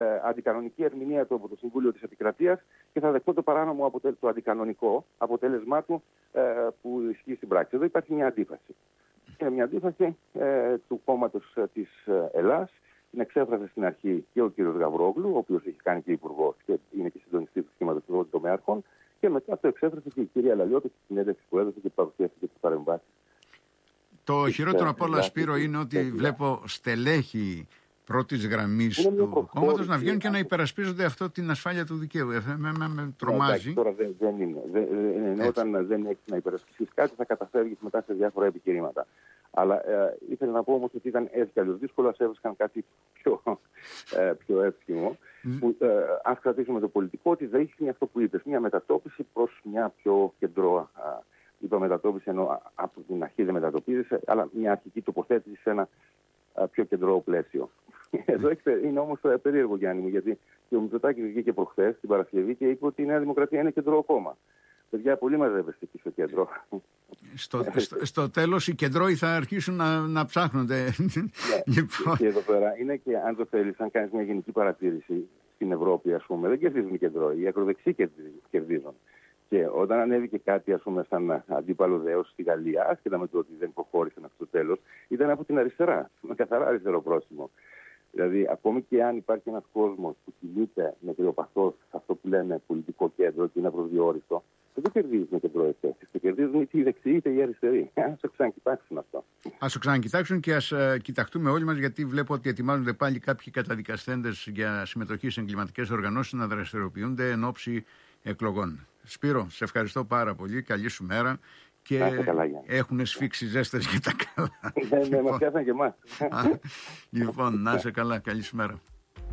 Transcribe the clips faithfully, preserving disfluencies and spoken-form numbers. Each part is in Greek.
αντικανονική ερμηνεία του από το Συμβούλιο της Επικρατείας και θα δεχτώ το παράνομο αποτέλ, το αντικανονικό αποτέλεσμά του ε, που ισχύει στην πράξη. Εδώ υπάρχει μια αντίφαση. Είναι μια αντίφαση ε, του κόμματος ε, της Ελλάς. Την εξέφρασε στην αρχή και ο κύριος Γαβρόγλου, ο οποίος έχει κάνει και υπουργός και είναι και συντονιστής του σχήματος των τομέαρχων, και μετά το εξέφρασε και η κυρία Λαλιώτη στη συνέντευξη που έδωσε και παρουσίασε τις παρεμβάσεις. Το χειρότερο απ' όλα, Σπύρο, είναι ότι βλέπω στελέχη πρώτης γραμμής του κόμματος να βγαίνουν και να υπερασπίζονται αυτό την ασφάλεια του δικαίου. Με, με, με τρομάζει. Εντάξει, τώρα δεν, δεν είναι. Δεν, είναι όταν δεν έχει να υπερασπιστείς κάτι, θα καταφέρεις μετά σε διάφορα επιχειρήματα. Αλλά ε, ήθελα να πω όμως ότι ήταν έτσι κι αλλιώς δύσκολο, ας έβρισκαν κάτι πιο, ε, πιο εύσχυμο. Mm. Που, ε, αν κρατήσουμε το πολιτικό, ότι δείχνει αυτό που είπες, μια μετατόπιση προς μια πιο κεντρώα. Είπα μετατόπιση, ενώ από την αρχή δεν μετατοπίζεσαι, αλλά μια αρχική τοποθέτηση σε ένα α, πιο κεντρώο πλαίσιο. Εδώ είναι όμως περίεργο, Γιάννη μου, γιατί και ο Μητσοτάκης βγήκε προχθές την Παρασκευή και είπε ότι η Νέα Δημοκρατία είναι κεντρώο κόμμα. Παιδιά, πολύ μαζεύεστε εκεί στο κέντρο. Στο, στο, στο τέλος οι κεντρώοι θα αρχίσουν να, να ψάχνονται. Yeah. Λοιπόν. Και εδώ πέρα είναι και, αν το θέλεις, αν κάνεις μια γενική παρατήρηση στην Ευρώπη, ας πούμε, δεν κερδίζουν οι κεντρώοι, οι ακροδεξιοί κερδίζουν. Και όταν ανέβηκε κάτι, ας πούμε, σαν αντίπαλο δέος στη Γαλλία, άσχετα με το ότι δεν προχώρησαν αυτό το τέλος, ήταν από την αριστερά, με καθαρά αριστερό πρόσημο. Δηλαδή, ακόμη και αν υπάρχει ένας κόσμος που κινείται με κρυοπαθώς σε αυτό που λέμε πολιτικό κέντρο και είναι απροσδιόριστο, δεν κερδίζουν με κεντρώες θέσεις. Το κερδίζουν είτε οι δεξιοί είτε οι αριστεροί. Ας το ξανακοιτάξουν αυτό. Ας το ξανακοιτάξουν και ας uh, κοιταχτούμε όλοι μας, γιατί βλέπω ότι ετοιμάζονται πάλι κάποιοι καταδικαστέντες για συμμετοχή σε εγκληματικές οργανώσεις να δραστηριοποιούνται εν ώψη εκλογών. Σπύρο, σε ευχαριστώ πάρα πολύ. Καλή σου μέρα. Και καλά, έχουν σφίξει ζέστες για τα καλά. Ναι, ναι, μας πιάσαν και εμάς. Λοιπόν, να είσαι καλά. Καλή σου μέρα.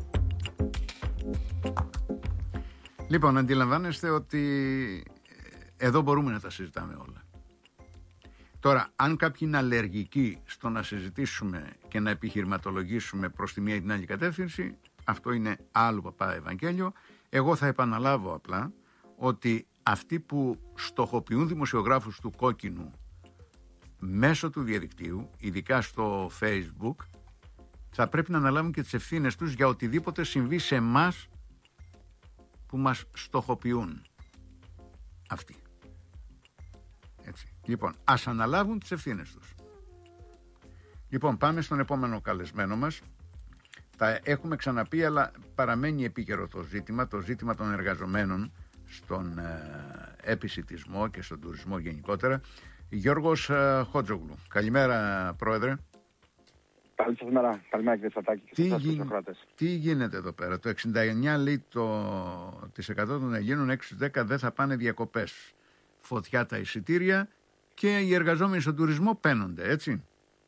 Λοιπόν, αντιλαμβάνεστε ότι εδώ μπορούμε να τα συζητάμε όλα. Τώρα, αν κάποιοι είναι αλλεργικοί στο να συζητήσουμε και να επιχειρηματολογήσουμε προς τη μία ή την άλλη κατεύθυνση, αυτό είναι άλλο παπά Ευαγγέλιο. Εγώ θα επαναλάβω απλά ότι αυτοί που στοχοποιούν δημοσιογράφους του κόκκινου μέσω του διαδικτύου, ειδικά στο Facebook, θα πρέπει να αναλάβουν και τις ευθύνες τους για οτιδήποτε συμβεί σε εμάς που μας στοχοποιούν αυτοί. Έτσι. Λοιπόν, ας αναλάβουν τις ευθύνες τους. Λοιπόν, πάμε στον επόμενο καλεσμένο μας. Τα έχουμε ξαναπεί, αλλά παραμένει επίκαιρο το ζήτημα, το ζήτημα των εργαζομένων στον ε, επισιτισμό και στον τουρισμό γενικότερα. Γιώργος ε, Χότζογλου. Καλημέρα, Πρόεδρε. Καλή σας μέρα. Καλημέρα, κύριε Σατάκη. Και τι, γι... τι γίνεται εδώ πέρα? Το εξήντα εννιά λέει το της εκατό των Ελλήνων έξι στους δέκα δεν θα πάνε διακοπές. Φωτιά τα εισιτήρια και οι εργαζόμενοι στον τουρισμό παίνονται, έτσι.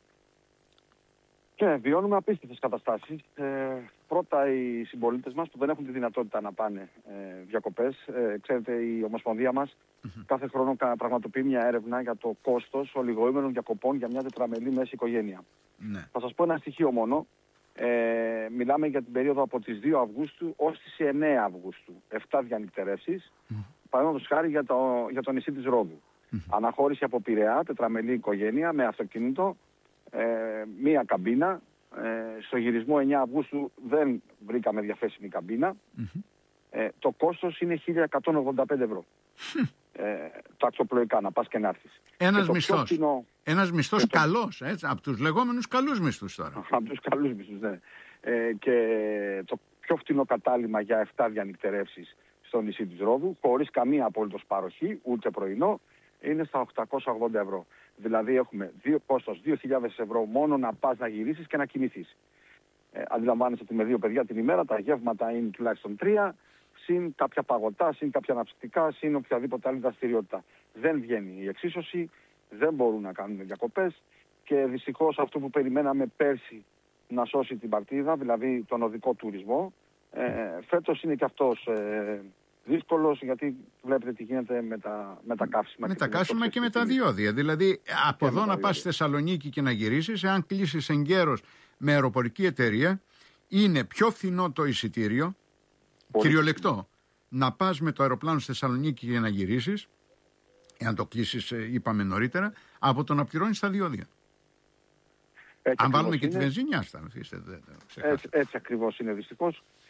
Και βιώνουμε απίστευτες καταστάσεις. Ε, πρώτα οι συμπολίτες μας που δεν έχουν τη δυνατότητα να πάνε ε, διακοπές. Ε, ξέρετε, η Ομοσπονδία μας mm-hmm. κάθε χρόνο πραγματοποιεί μια έρευνα για το κόστος ολιγοήμερων διακοπών για μια τετραμελή μέση οικογένεια. Mm-hmm. Θα σας πω ένα στοιχείο μόνο. Ε, μιλάμε για την περίοδο από τις δύο Αυγούστου ως τις εννέα Αυγούστου. επτά διανυκτερεύσεις. Mm-hmm. Παραδείγματος χάρη για το, για το νησί της Ρόδου. Mm-hmm. Αναχώρηση από Πειραιά, τετραμελή οικογένεια με αυτοκίνητο. Ε, μία καμπίνα. Ε, στο γυρισμό εννέα Αυγούστου δεν βρήκαμε διαθέσιμη καμπίνα. Mm-hmm. Ε, το κόστος είναι χίλια εκατόν ογδόντα πέντε ευρώ. ε, το αξιοπλοϊκά, να πας και να έρθεις. Ένας μισθός. Κοινό... Ένας μισθός το... καλός, έτσι, από τους λεγόμενους καλούς μισθούς τώρα. από τους καλούς μισθούς, ναι. Ε, και το πιο φτηνό κατάλημα για επτά διανυκτερεύσεις στο νησί της Ρόδου, χωρίς καμία απολύτως παροχή, ούτε πρωινό, είναι στα οκτακόσια ογδόντα ευρώ. Δηλαδή έχουμε δύο, κόστος δύο χιλιάδες ευρώ μόνο να πας να γυρίσεις και να κοιμηθείς. Ε, αντιλαμβάνεσαι ότι με δύο παιδιά την ημέρα τα γεύματα είναι τουλάχιστον τρία, συν κάποια παγωτά, συν κάποια αναψυκτικά, συν οποιαδήποτε άλλη δραστηριότητα. Δεν βγαίνει η εξίσωση, δεν μπορούν να κάνουν διακοπές και δυστυχώς αυτό που περιμέναμε πέρσι να σώσει την παρτίδα, δηλαδή τον οδικό τουρισμό, ε, φέτος είναι και αυτός ε, δύσκολος, γιατί βλέπετε τι γίνεται με τα, με τα καύσιμα. Με τα καύσιμα και με τα διόδια. Δηλαδή από εδώ να πας στη Θεσσαλονίκη και να γυρίσεις, εάν κλείσεις εγκαίρως με αεροπορική εταιρεία, είναι πιο φθηνό το εισιτήριο, πολύ κυριολεκτό, να πας με το αεροπλάνο στη Θεσσαλονίκη και να γυρίσεις, εάν το κλείσεις, είπαμε νωρίτερα, από το να πληρώνεις τα διόδια. Έτσι αν βάλουμε και είναι. τη βενζίνη, άστα. Έτσι, έτσι ακριβώς είναι δυστυχώς.